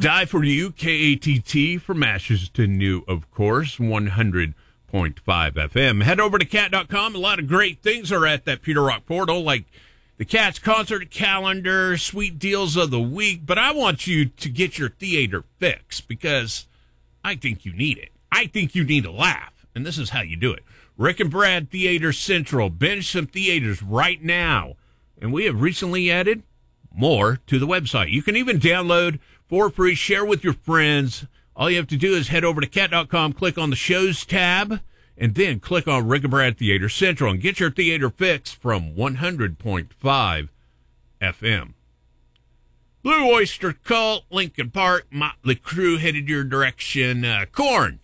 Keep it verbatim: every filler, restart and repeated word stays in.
Die for You, K A T T, from Ashes to New, of course, one hundred point five F M. Head over to cat dot com. A lot of great things are at that Peter Rock portal, like the Cats concert calendar, sweet deals of the week. But I want you to get your theater fix, because I think you need it. I think you need a laugh, and this is how you do it. Rick and Brad Theater Central. Binge some theaters right now. And we have recently added more to the website. You can even download for free, share with your friends. All you have to do is head over to cat dot com, click on the shows tab, and then click on Rick and Brad Theater Central and get your theater fix from one hundred point five F M. Blue Oyster Cult, Lincoln Park, Motley Crue headed your direction. Uh, Korn,